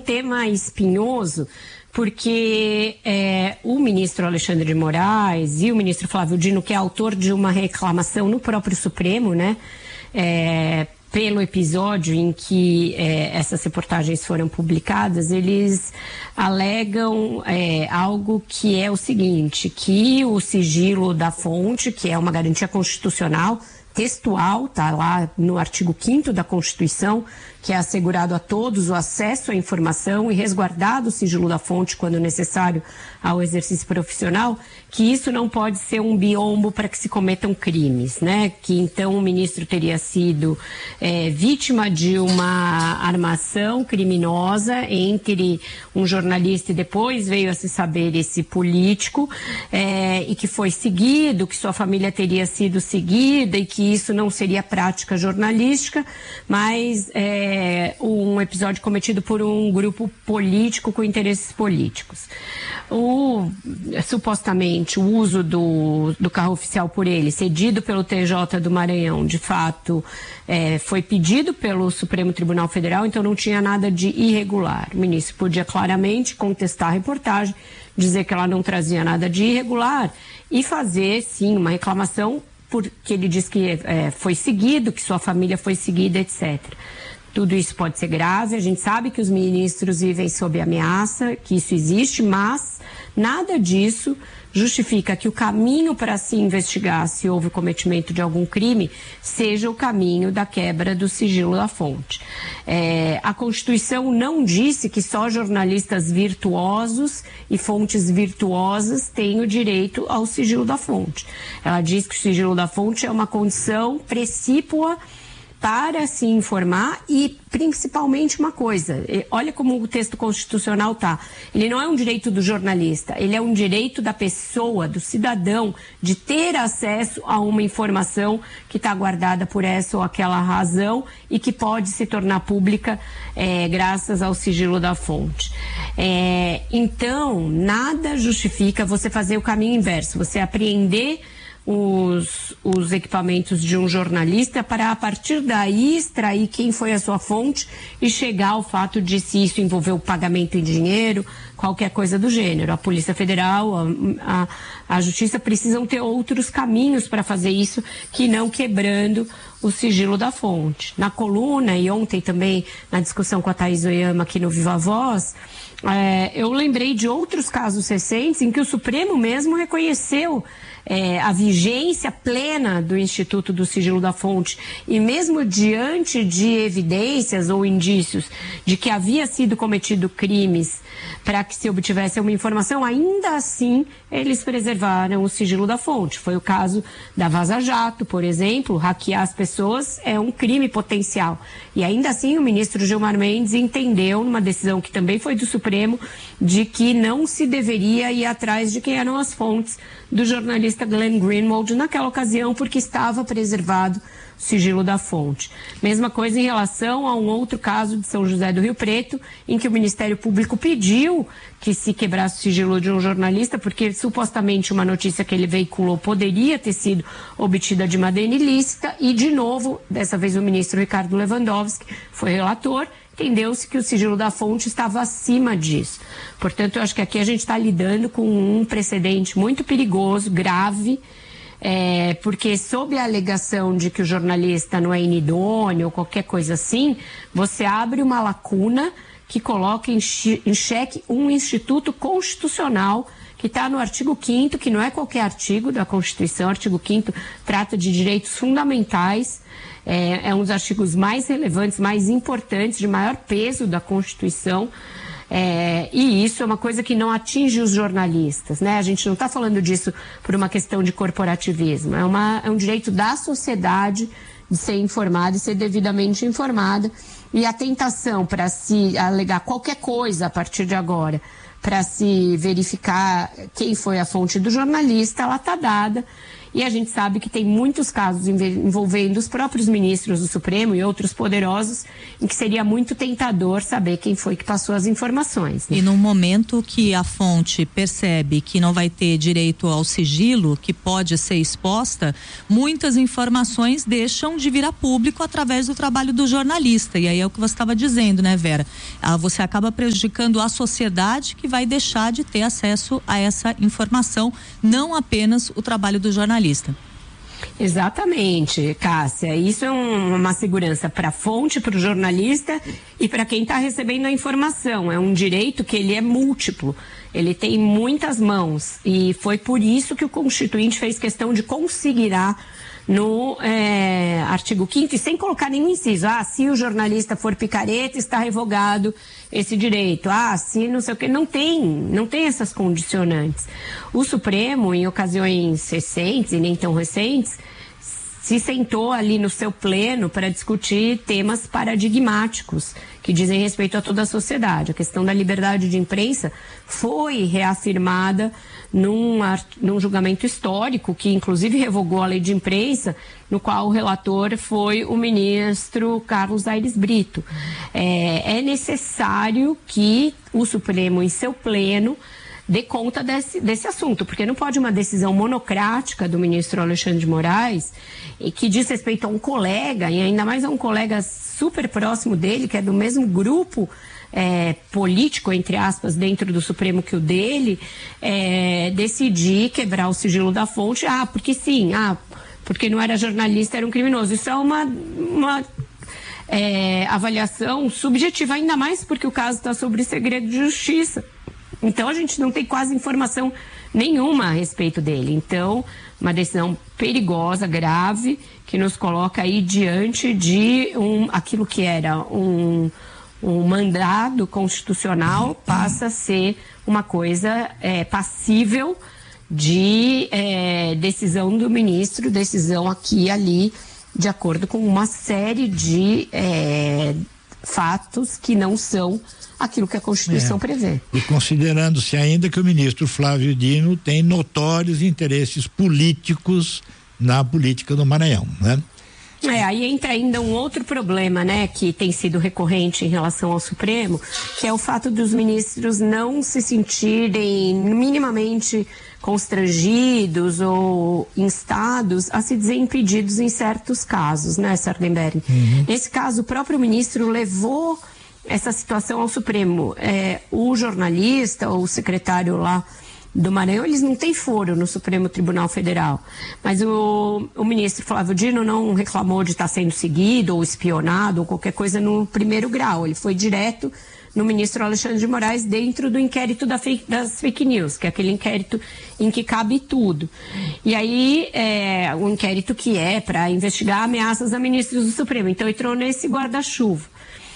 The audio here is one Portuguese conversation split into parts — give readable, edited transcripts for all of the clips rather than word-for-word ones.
tema espinhoso, porque o ministro Alexandre de Moraes e o ministro Flávio Dino, que é autor de uma reclamação no próprio Supremo, né, pelo episódio em que essas reportagens foram publicadas, eles alegam algo que é o seguinte, que o sigilo da fonte, que é uma garantia constitucional, textual, está lá no artigo 5º da Constituição, que é assegurado a todos o acesso à informação e resguardado o sigilo da fonte quando necessário ao exercício profissional, que isso não pode ser um biombo para que se cometam crimes, né? Que então o ministro teria sido vítima de uma armação criminosa entre um jornalista e depois veio a se saber esse político, e que foi seguido, que sua família teria sido seguida e que isso não seria prática jornalística, mas um episódio cometido por um grupo político com interesses políticos. Supostamente, o uso do carro oficial por ele, cedido pelo TJ do Maranhão, de fato, foi pedido pelo Supremo Tribunal Federal, então não tinha nada de irregular. O ministro podia claramente contestar a reportagem, dizer que ela não trazia nada de irregular e fazer, sim, uma reclamação porque ele diz que foi seguido, que sua família foi seguida, etc. Tudo isso pode ser grave, a gente sabe que os ministros vivem sob ameaça, que isso existe, mas nada disso justifica que o caminho para se investigar se houve o cometimento de algum crime seja o caminho da quebra do sigilo da fonte. A Constituição não disse que só jornalistas virtuosos e fontes virtuosas têm o direito ao sigilo da fonte. Ela diz que o sigilo da fonte é uma condição precípua para se informar e, principalmente, uma coisa, olha como o texto constitucional está. Ele não é um direito do jornalista, ele é um direito da pessoa, do cidadão, de ter acesso a uma informação que está guardada por essa ou aquela razão e que pode se tornar pública graças ao sigilo da fonte. Então, nada justifica você fazer o caminho inverso, você apreender os equipamentos de um jornalista para, a partir daí, extrair quem foi a sua fonte e chegar ao fato de se isso envolveu pagamento em dinheiro, qualquer coisa do gênero. A Polícia Federal, a Justiça precisam ter outros caminhos para fazer isso que não quebrando o sigilo da fonte. Na coluna, e ontem também na discussão com a Thaís Oyama aqui no Viva Voz, eu lembrei de outros casos recentes em que o Supremo mesmo reconheceu a vigência plena do Instituto do Sigilo da Fonte e mesmo diante de evidências ou indícios de que havia sido cometido crimes para que se obtivesse uma informação, ainda assim eles preservaram o sigilo da fonte. Foi o caso da Vaza Jato, por exemplo. Hackear as pessoas é um crime potencial. E ainda assim o ministro Gilmar Mendes entendeu, numa decisão que também foi do Supremo, de que não se deveria ir atrás de quem eram as fontes do jornalista Glenn Greenwald naquela ocasião, porque estava preservado o sigilo da fonte. Mesma coisa em relação a um outro caso de São José do Rio Preto, em que o Ministério Público pediu que se quebrasse o sigilo de um jornalista, porque supostamente uma notícia que ele veiculou poderia ter sido obtida de maneira ilícita, e de novo, dessa vez o ministro Ricardo Lewandowski foi relator, entendeu-se que o sigilo da fonte estava acima disso. Portanto, eu acho que aqui a gente está lidando com um precedente muito perigoso, grave, porque sob a alegação de que o jornalista não é inidôneo ou qualquer coisa assim, você abre uma lacuna que coloca em xeque um instituto constitucional que está no artigo 5º, que não é qualquer artigo da Constituição. O artigo 5º trata de direitos fundamentais, é um dos artigos mais relevantes, mais importantes, de maior peso da Constituição. E isso é uma coisa que não atinge os jornalistas, né? A gente não está falando disso por uma questão de corporativismo, é um direito da sociedade de ser informada e ser devidamente informada, e a tentação para se alegar qualquer coisa a partir de agora, para se verificar quem foi a fonte do jornalista, ela está dada, E a gente sabe que tem muitos casos envolvendo os próprios ministros do Supremo e outros poderosos, em que seria muito tentador saber quem foi que passou as informações, né? E no momento que a fonte percebe que não vai ter direito ao sigilo, que pode ser exposta, muitas informações deixam de vir a público através do trabalho do jornalista. E aí é o que você estava dizendo, né, Vera? Você acaba prejudicando a sociedade, que vai deixar de ter acesso a essa informação, não apenas o trabalho do jornalista. Exatamente, Cássia. Isso é uma segurança para a fonte, para o jornalista e para quem está recebendo a informação. É um direito que ele é múltiplo, ele tem muitas mãos, e foi por isso que o Constituinte fez questão de consignar no artigo 5º, e sem colocar nenhum inciso. Se o jornalista for picareta, está revogado esse direito. Se não sei o que, não tem essas condicionantes. O Supremo, em ocasiões recentes e nem tão recentes, se sentou ali no seu pleno para discutir temas paradigmáticos que dizem respeito a toda a sociedade. A questão da liberdade de imprensa foi reafirmada num julgamento histórico, que inclusive revogou a lei de imprensa, no qual o relator foi o ministro Carlos Aires Brito. É necessário que o Supremo, em seu pleno, dê conta desse assunto, porque não pode uma decisão monocrática do ministro Alexandre de Moraes, e que diz respeito a um colega, e ainda mais a um colega super próximo dele, que é do mesmo grupo político, entre aspas, dentro do Supremo que o dele, decidir quebrar o sigilo da fonte, porque sim, porque não era jornalista, era um criminoso. Isso é uma avaliação subjetiva, ainda mais porque o caso está sobre segredo de justiça. Então a gente não tem quase informação nenhuma a respeito dele. Então, uma decisão perigosa, grave, que nos coloca aí diante de aquilo que era um mandado constitucional, passa a ser uma coisa passível de decisão do ministro, decisão aqui e ali, de acordo com uma série de fatos que não são aquilo que a Constituição prevê. E considerando-se ainda que o ministro Flávio Dino tem notórios interesses políticos na política do Maranhão, né? Aí entra ainda um outro problema, né, que tem sido recorrente em relação ao Supremo, que é o fato dos ministros não se sentirem minimamente constrangidos ou instados a se dizer impedidos em certos casos, né, Sardenberg? Nesse caso, o próprio ministro levou essa situação ao Supremo. O jornalista ou o secretário lá do Maranhão, eles não têm foro no Supremo Tribunal Federal, mas o ministro Flávio Dino não reclamou de estar sendo seguido ou espionado ou qualquer coisa no primeiro grau. Ele foi direto no ministro Alexandre de Moraes dentro do inquérito das fake news, que é aquele inquérito em que cabe tudo. E aí, um inquérito que é para investigar ameaças a ministros do Supremo. Então entrou nesse guarda-chuva.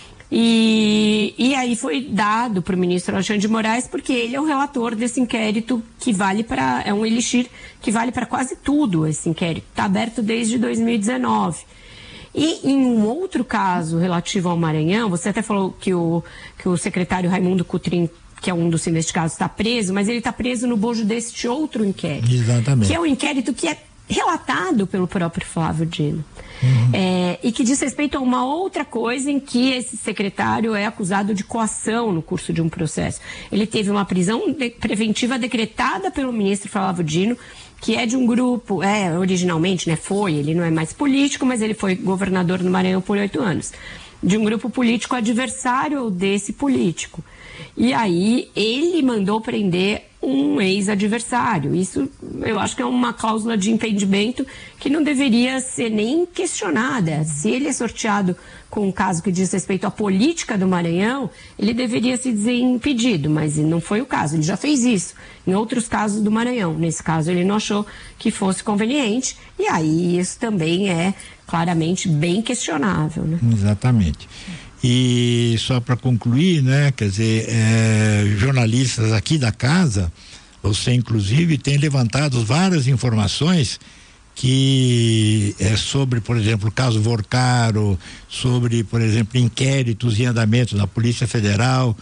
E aí foi dado para o ministro Alexandre de Moraes, porque ele é o relator desse inquérito que vale para, é um elixir que vale para quase tudo. Esse inquérito está aberto desde 2019. E em um outro caso relativo ao Maranhão, você até falou que o secretário Raimundo Cotrim, que é um dos investigados, está preso, mas ele está preso no bojo deste outro inquérito. Exatamente. Que é um inquérito que é relatado pelo próprio Flávio Dino. E que diz respeito a uma outra coisa em que esse secretário é acusado de coação no curso de um processo. Ele teve uma prisão preventiva decretada pelo ministro Flávio Dino, que é de um grupo, originalmente, né, ele não é mais político, mas ele foi governador do Maranhão por 8 anos, de um grupo político adversário desse político. E aí ele mandou prender um ex-adversário. Isso eu acho que é uma cláusula de impedimento que não deveria ser nem questionada. Se ele é sorteado com um caso que diz respeito à política do Maranhão, ele deveria se dizer impedido, mas não foi o caso. Ele já fez isso em outros casos do Maranhão. Nesse caso ele não achou que fosse conveniente, e aí isso também é claramente bem questionável, né? Exatamente. E só para concluir, né, quer dizer, jornalistas aqui da casa, você inclusive tem levantado várias informações que sobre, por exemplo, o caso Vorcaro, sobre, por exemplo, inquéritos em andamento da Polícia Federal,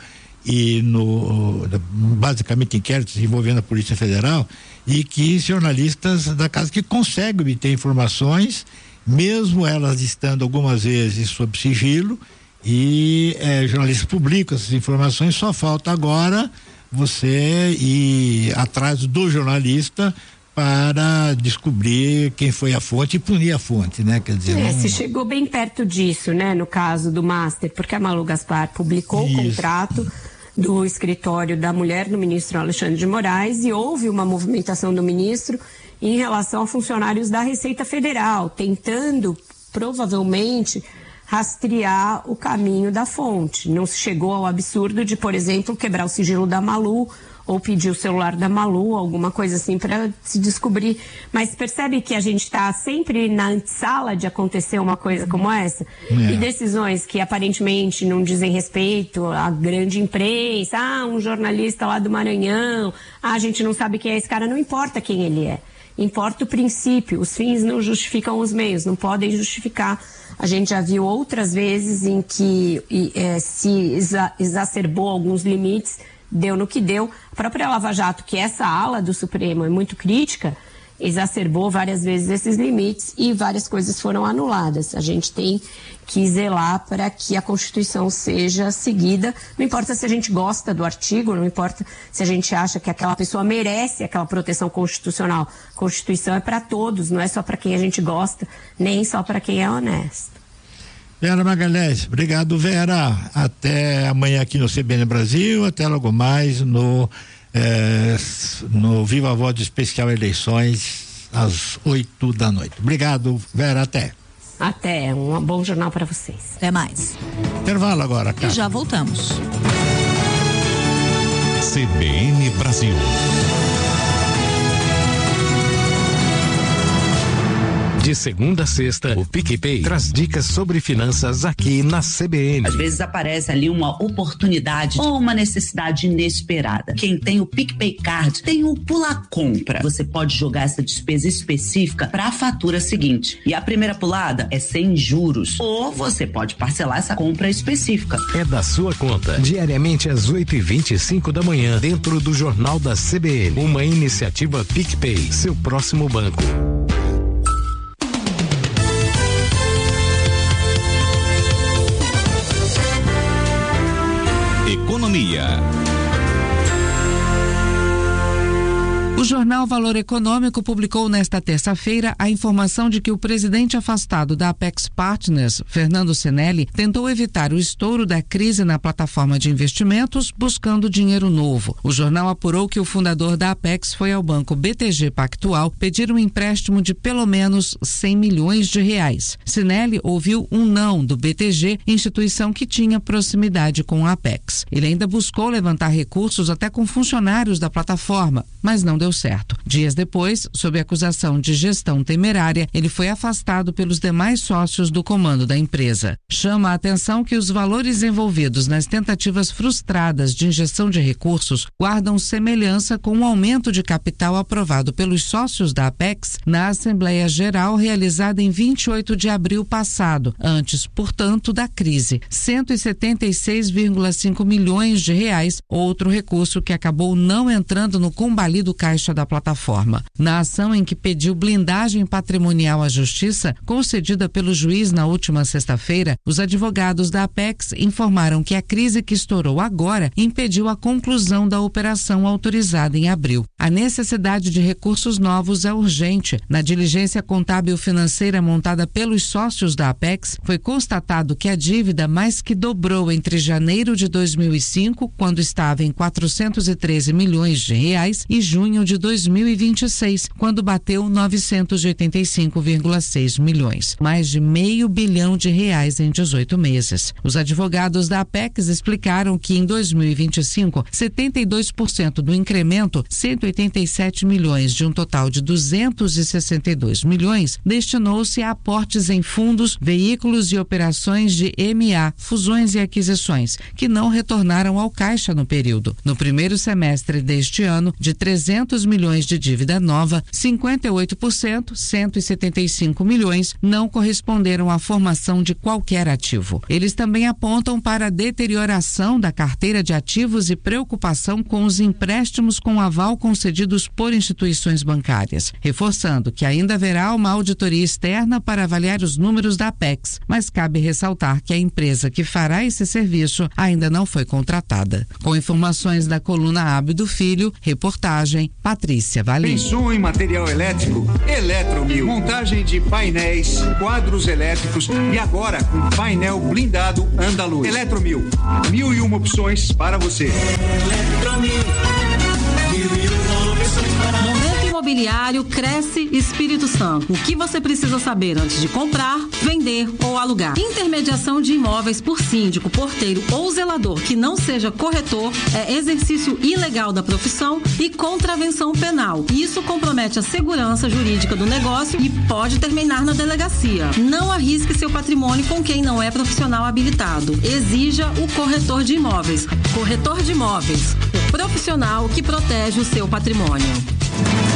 e basicamente inquéritos envolvendo a Polícia Federal, e que jornalistas da casa que conseguem obter informações, mesmo elas estando algumas vezes sob sigilo, e jornalistas publicam essas informações. Só falta agora você ir atrás do jornalista para descobrir quem foi a fonte e punir a fonte, né? Quer dizer, se chegou bem perto disso, né? No caso do Master, porque a Malu Gaspar publicou o contrato do escritório da mulher do ministro Alexandre de Moraes, e houve uma movimentação do ministro em relação a funcionários da Receita Federal, tentando provavelmente rastrear o caminho da fonte. Não se chegou ao absurdo de, por exemplo, quebrar o sigilo da Malu ou pedir o celular da Malu, alguma coisa assim para se descobrir. Mas percebe que a gente está sempre na antessala de acontecer uma coisa como essa? E decisões que aparentemente não dizem respeito à grande imprensa, um jornalista lá do Maranhão, a gente não sabe quem é esse cara, não importa quem ele é. Importa o princípio, os fins não justificam os meios, não podem justificar. A gente já viu outras vezes em que se exacerbou alguns limites, deu no que deu. A própria Lava Jato, que essa ala do Supremo é muito crítica, exacerbou várias vezes esses limites e várias coisas foram anuladas. A gente tem que zelar para que a Constituição seja seguida. Não importa se a gente gosta do artigo, não importa se a gente acha que aquela pessoa merece aquela proteção constitucional. A Constituição é para todos, não é só para quem a gente gosta, nem só para quem é honesto. Vera Magalhães, obrigado, Vera. Até amanhã aqui no CBN Brasil, até logo mais no Viva Voz Especial Eleições às 8 da noite. Obrigado, Vera, até. Até, um bom jornal para vocês. Até mais. Intervalo agora, cara. E já voltamos. CBN Brasil. De segunda a sexta, o PicPay traz dicas sobre finanças aqui na CBN. Às vezes aparece ali uma oportunidade ou uma necessidade inesperada. Quem tem o PicPay Card tem o Pula Compra. Você pode jogar essa despesa específica para a fatura seguinte. E a primeira pulada é sem juros. Ou você pode parcelar essa compra específica. É da sua conta. Diariamente às 8h25 da manhã, dentro do Jornal da CBN. Uma iniciativa PicPay, seu próximo banco. Economia. O jornal Valor Econômico publicou nesta terça-feira a informação de que o presidente afastado da Apex Partners, Fernando Sinelli, tentou evitar o estouro da crise na plataforma de investimentos buscando dinheiro novo. O jornal apurou que o fundador da Apex foi ao banco BTG Pactual pedir um empréstimo de pelo menos R$100 milhões. Sinelli ouviu um não do BTG, instituição que tinha proximidade com a Apex. Ele ainda buscou levantar recursos até com funcionários da plataforma, mas não deu certo. Dias depois, sob acusação de gestão temerária, ele foi afastado pelos demais sócios do comando da empresa. Chama a atenção que os valores envolvidos nas tentativas frustradas de injeção de recursos guardam semelhança com o aumento de capital aprovado pelos sócios da Apex na Assembleia Geral realizada em 28 de abril passado, antes, portanto, da crise. R$176,5 milhões, outro recurso que acabou não entrando no combalido caixa da plataforma. Na ação em que pediu blindagem patrimonial à Justiça, concedida pelo juiz na última sexta-feira, os advogados da Apex informaram que a crise que estourou agora impediu a conclusão da operação autorizada em abril. A necessidade de recursos novos é urgente. Na diligência contábil financeira montada pelos sócios da Apex, foi constatado que a dívida mais que dobrou entre janeiro de 2005, quando estava em R$413 milhões, e junho de 2026, quando bateu R$985,6 milhões. Mais de R$500 bilhão em 18 meses. Os advogados da Apex explicaram que em 2025, 72% do incremento, 187 milhões de um total de 262 milhões, destinou-se a aportes em fundos, veículos e operações de MA, fusões e aquisições, que não retornaram ao caixa no período. No primeiro semestre deste ano, de 300 200 milhões de dívida nova, 58%, 175 milhões, não corresponderam à formação de qualquer ativo. Eles também apontam para a deterioração da carteira de ativos e preocupação com os empréstimos com aval concedidos por instituições bancárias, reforçando que ainda haverá uma auditoria externa para avaliar os números da Apex, mas cabe ressaltar que a empresa que fará esse serviço ainda não foi contratada. Com informações da coluna Abdo Filho, reportagem Patrícia Valim. Pensou em material elétrico? Eletromil. Montagem de painéis, quadros elétricos e agora com painel blindado Andaluz. Eletromil. 1001 opções para você. Eletromil. 1001 opções para você. Momento Imobiliário Cresce Espírito Santo. O que você precisa saber antes de comprar, vender ou alugar? Intermediação de imóveis por síndico, porteiro ou zelador que não seja corretor é exercício ilegal da profissão e contravenção penal. Isso compromete a segurança jurídica do negócio e pode terminar na delegacia. Não arrisque seu patrimônio com quem não é profissional habilitado. Exija o corretor de imóveis. Corretor de imóveis, o profissional que protege o seu patrimônio.